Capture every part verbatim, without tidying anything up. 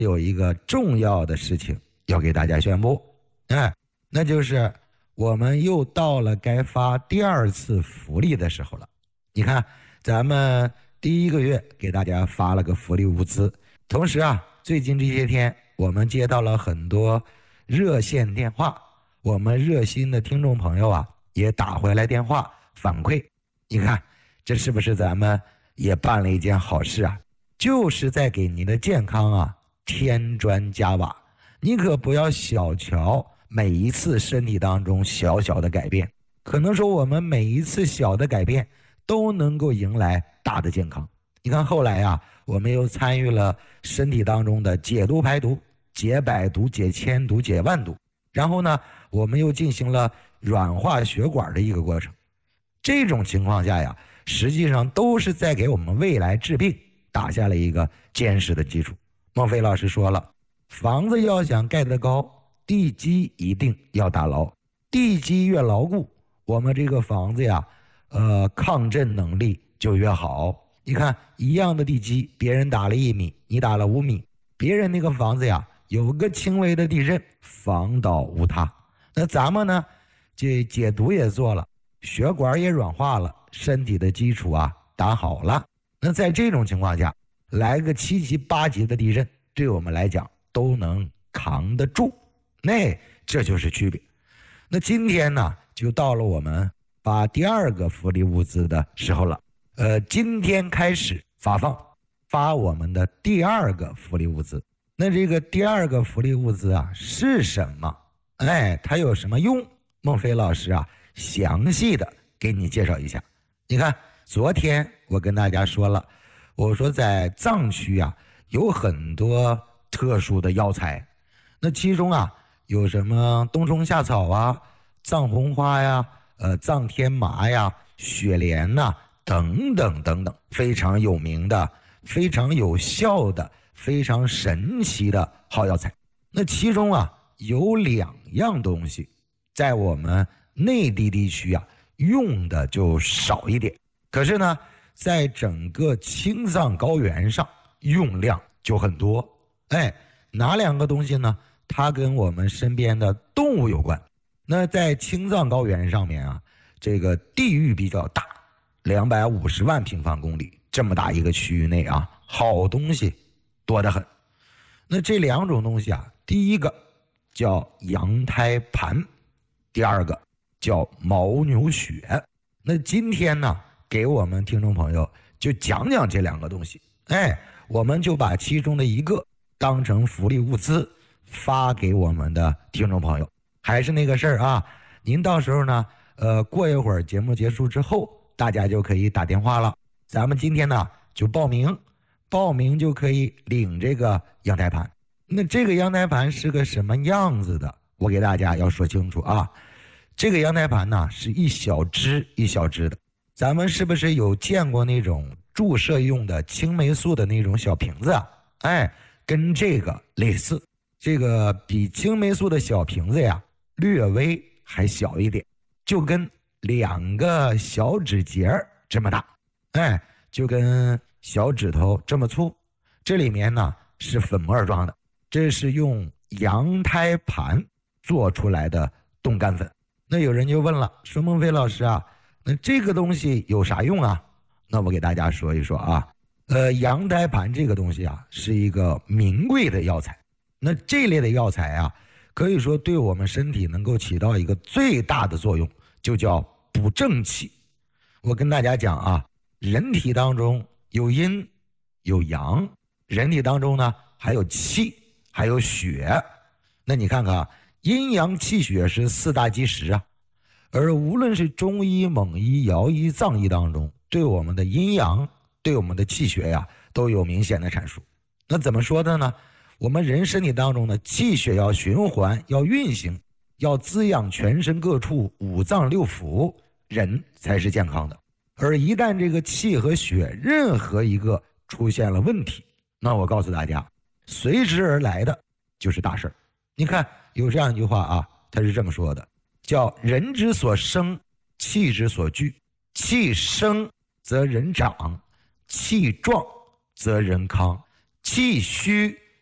有一个重要的事情要给大家宣布，哎，那就是我们又到了该发第二次福利的时候了。你看，咱们第一个月给大家发了个福利物资，同时啊，最近这些天我们接到了很多热线电话，我们热心的听众朋友啊也打回来电话反馈，你看这是不是咱们也办了一件好事啊？就是在给您的健康啊添砖加瓦。你可不要小瞧每一次身体当中小小的改变，可能说我们每一次小的改变都能够迎来大的健康。你看后来啊，我们又参与了身体当中的解毒排毒，解百毒，解千毒，解万毒，然后呢我们又进行了软化血管的一个过程。这种情况下呀，实际上都是在给我们未来治病打下了一个坚实的基础。孟非老师说了，房子要想盖得高，地基一定要打牢，地基越牢固，我们这个房子呀呃，抗震能力就越好。你看一样的地基，别人打了一米，你打了五米，别人那个房子呀有个轻微的地震，房倒无塌。那咱们呢，这解毒也做了，血管也软化了，身体的基础啊打好了。那在这种情况下，来个七级八级的地震，对我们来讲都能扛得住。那这就是区别。那今天呢，就到了我们发第二个福利物资的时候了。呃，今天开始发放，发我们的第二个福利物资。那这个第二个福利物资啊是什么？哎，它有什么用？孟非老师啊，详细的给你介绍一下。你看，昨天我跟大家说了，我说在藏区啊有很多特殊的药材，那其中啊有什么冬虫夏草啊、藏红花呀、呃藏天麻呀、雪莲呐、啊、等等等等，非常有名的、非常有效的、非常神奇的好药材。那其中啊有两样东西在我们内地地区啊用的就少一点，可是呢在整个青藏高原上用量就很多。哎，哪两个东西呢？它跟我们身边的动物有关。那在青藏高原上面啊，这个地域比较大，两百五十万平方公里这么大一个区域内啊，好东西多得很。那这两种东西啊，第一个叫羊胎盘，第二个叫牦牛血。那今天呢，给我们听众朋友就讲讲这两个东西。哎，我们就把其中的一个当成福利物资发给我们的听众朋友。还是那个事儿啊，您到时候呢呃，过一会儿节目结束之后，大家就可以打电话了。咱们今天呢就报名，报名就可以领这个羊胎盘。那这个羊胎盘是个什么样子的，我给大家要说清楚啊。这个羊胎盘呢是一小支一小支的，咱们是不是有见过那种注射用的青霉素的那种小瓶子啊？哎，跟这个类似，这个比青霉素的小瓶子呀略微还小一点，就跟两个小指节这么大，哎，就跟小指头这么粗。这里面呢是粉末状的，这是用羊胎盘做出来的冻干粉。那有人就问了，说孟非老师啊，那这个东西有啥用啊？那我给大家说一说啊，呃，羊胎盘这个东西啊是一个名贵的药材。那这类的药材啊，可以说对我们身体能够起到一个最大的作用，就叫补正气。我跟大家讲啊，人体当中有阴有阳，人体当中呢还有气还有血。那你看看啊，阴阳气血是四大基石啊，而无论是中医、蒙医、尧医、藏医当中，对我们的阴阳、对我们的气血呀都有明显的阐述。那怎么说的呢？我们人身体当中的气血要循环，要运行，要滋养全身各处五脏六腑，人才是健康的。而一旦这个气和血任何一个出现了问题，那我告诉大家，随之而来的就是大事。你看有这样一句话啊，他是这么说的，叫人之所生，气之所聚，气生则人长，气壮则人康，气虚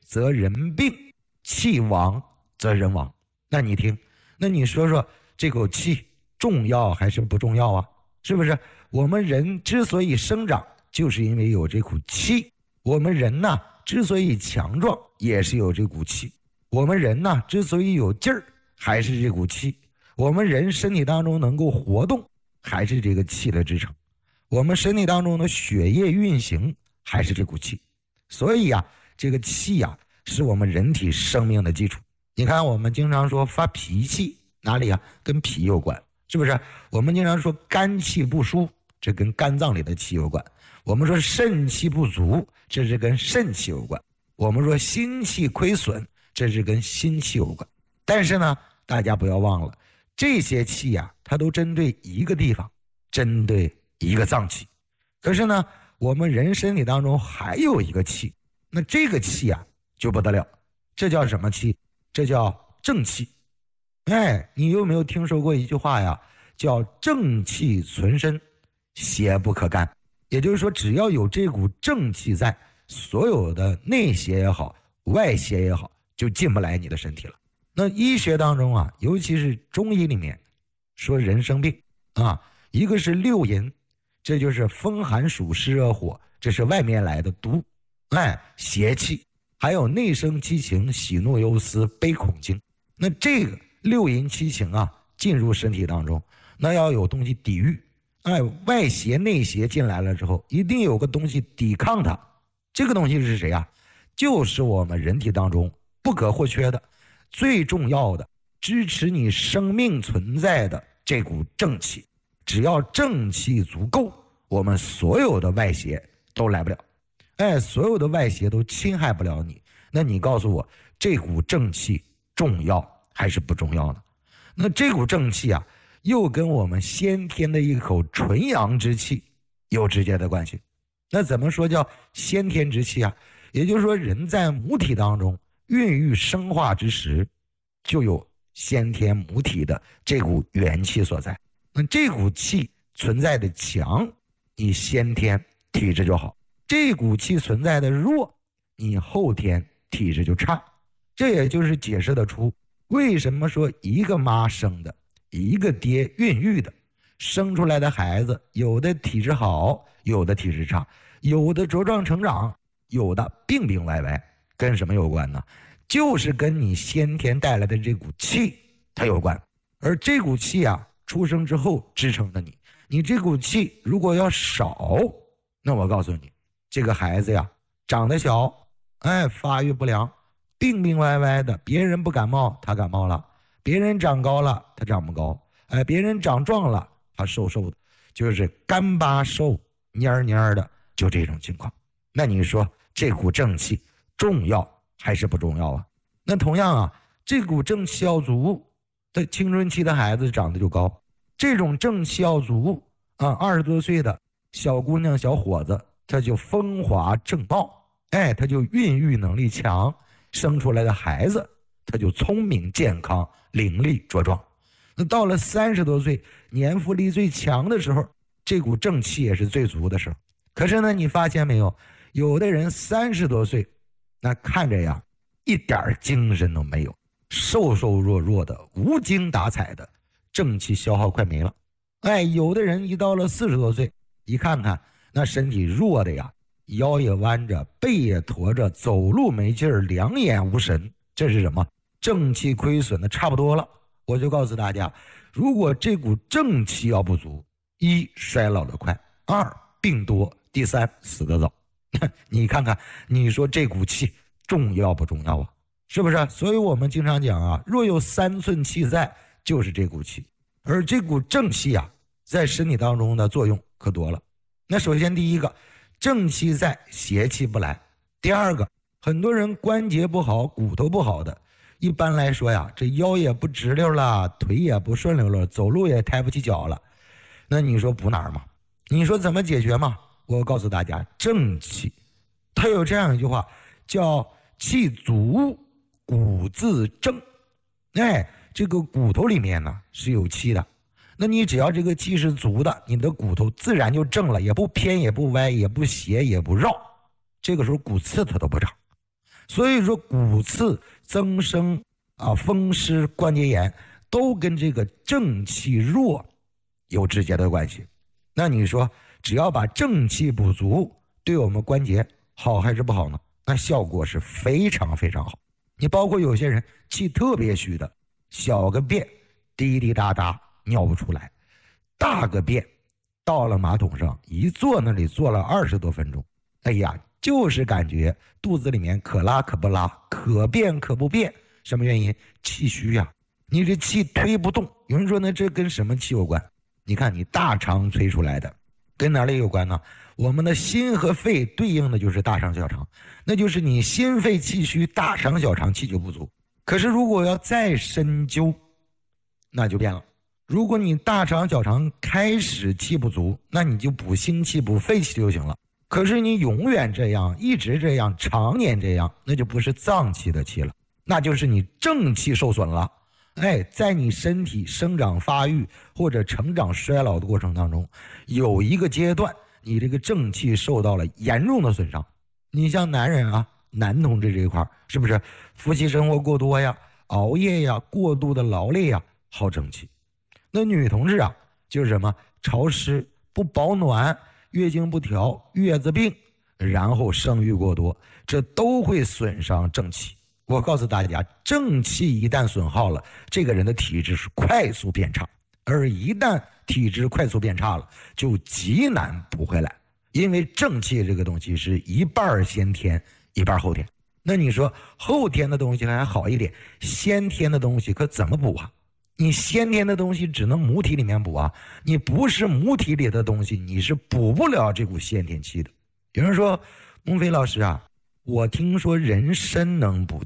则人病，气亡则人亡。那你听，那你说说这口气重要还是不重要啊？是不是？我们人之所以生长，就是因为有这股气。我们人呢，之所以强壮，也是有这股气。我们人呢，之所以有劲儿，还是这股气。我们人身体当中能够活动，还是这个气的支撑。我们身体当中的血液运行，还是这股气。所以啊，这个气啊，是我们人体生命的基础。你看，我们经常说发脾气，哪里啊？跟脾有关，是不是？我们经常说肝气不舒，这跟肝脏里的气有关。我们说肾气不足，这是跟肾气有关。我们说心气亏损，这是跟心气有关。但是呢，大家不要忘了，这些气呀、啊，它都针对一个地方，针对一个脏器。可是呢，我们人身体当中还有一个气，那这个气啊就不得了，这叫什么气？这叫正气。哎，你有没有听说过一句话呀？叫正气存身，邪不可干。也就是说，只要有这股正气在，所有的内邪也好，外邪也好，就进不来你的身体了。那医学当中啊，尤其是中医里面说人生病啊，一个是六淫，这就是风寒暑湿热火，这是外面来的毒，哎，邪气。还有内生七情，喜怒忧思悲恐惊。那这个六淫七情啊，进入身体当中，那要有东西抵御。哎，外邪内邪进来了之后，一定有个东西抵抗它。这个东西是谁啊？就是我们人体当中不可或缺的、最重要的、支持你生命存在的这股正气。只要正气足够，我们所有的外邪都来不了。哎，所有的外邪都侵害不了你。那你告诉我，这股正气重要还是不重要呢？那这股正气啊，又跟我们先天的一口纯阳之气有直接的关系。那怎么说叫先天之气啊？也就是说，人在母体当中孕育生化之时，就有先天母体的这股元气所在。那这股气存在的强，你先天体质就好；这股气存在的弱，你后天体质就差。这也就是解释得出为什么说一个妈生的，一个爹孕育的，生出来的孩子有的体质好，有的体质差，有的茁壮成长，有的病病歪歪，跟什么有关呢？就是跟你先天带来的这股气它有关。而这股气啊，出生之后支撑着你，你这股气如果要少，那我告诉你，这个孩子呀，长得小，哎，发育不良，病病歪歪的，别人不感冒他感冒了，别人长高了他长不高，哎，别人长壮了他瘦瘦的，就是干巴瘦蔫蔫的，就这种情况。那你说这股正气重要还是不重要啊？那同样啊，这股正气要足，的青春期的孩子长得就高。这种正气要足啊，二十多岁的小姑娘小伙子他就风华正茂，哎，他就孕育能力强，生出来的孩子他就聪明健康伶俐茁壮。那到了三十多岁年富力最强的时候，这股正气也是最足的时候。可是呢，你发现没有，有的人三十多岁那看着呀一点精神都没有，瘦瘦弱弱的，无精打采的，正气消耗快没了。哎，有的人一到了四十多岁，一看看那身体弱的呀，腰也弯着，背也驼着，走路没劲儿，两眼无神，这是什么？正气亏损的差不多了。我就告诉大家，如果这股正气要不足，一衰老的快，二病多，第三死得早。你看看，你说这股气重要不重要啊？是不是？所以我们经常讲啊，若有三寸气在，就是这股气。而这股正气啊，在身体当中的作用可多了。那首先第一个，正气在，邪气不来。第二个，很多人关节不好，骨头不好的，一般来说呀，这腰也不直溜了，腿也不顺溜了，走路也抬不起脚了。那你说补哪儿嘛？你说怎么解决嘛？我告诉大家，正气，它有这样一句话，叫气足骨自正。哎，这个骨头里面呢是有气的，那你只要这个气是足的，你的骨头自然就正了，也不偏也不歪也不斜也不绕，这个时候骨刺它都不长。 所以说骨刺、增生啊、风湿、关节炎都跟这个正气弱有直接的关系。那你说只要把正气补足，对我们关节好还是不好呢？那效果是非常非常好。你包括有些人气特别虚的，小个便滴滴答答尿不出来，大个便到了马桶上一坐那里坐了二十多分钟，哎呀，就是感觉肚子里面可拉可不拉，可便可不便。什么原因？气虚呀、啊，你这气推不动。有人说呢，这跟什么气有关？你看你大肠催出来的，跟哪里有关呢？我们的心和肺对应的就是大肠小肠，那就是你心肺气虚，大肠小肠气就不足。可是如果要再深究，那就变了。如果你大肠小肠开始气不足，那你就补心气补肺气就行了。可是你永远这样，一直这样，常年这样，那就不是脏气的气了，那就是你正气受损了。哎，在你身体生长发育或者成长衰老的过程当中，有一个阶段你这个正气受到了严重的损伤。你像男人啊，男同志这一块是不是夫妻生活过多呀，熬夜呀，过度的劳累呀，耗正气。那女同志啊，就是什么潮湿不保暖，月经不调，月子病，然后生育过多，这都会损伤正气。我告诉大家，正气一旦损耗了，这个人的体质是快速变差，而一旦体质快速变差了，就极难补回来。因为正气这个东西是一半先天一半后天。那你说后天的东西还好一点，先天的东西可怎么补啊？你先天的东西只能母体里面补啊，你不是母体里的东西，你是补不了这股先天气的。有人说孟非老师啊，我听说人参能补